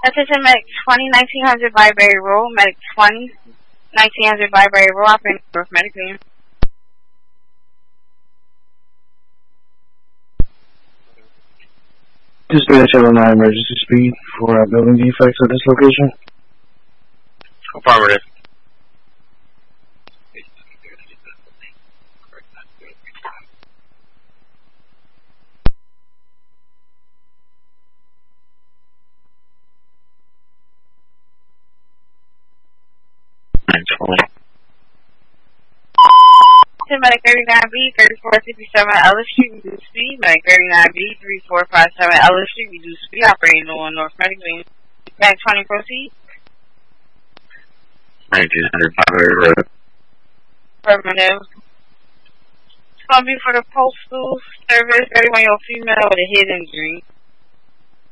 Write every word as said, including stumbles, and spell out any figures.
Attention Medic twenty, nineteen hundred Byberry Road, Medic twenty, nineteen hundred Byberry Road, operating North Medic Lane. Dispatch seven nine emergency speed for uh, building defects at this location. Affirmative. Medic thirty-nine B, thirty-four fifty-seven Ellis Street, reduce speed. Medic thirty-nine B, thirty-four fifty-seven Ellis Street, reduce speed, operating on North Medic Lane. Medic twenty, proceed. nineteen hundred Byberry Road. Affirmative. It's going to be for the postal service, everyone, your female with a head injury.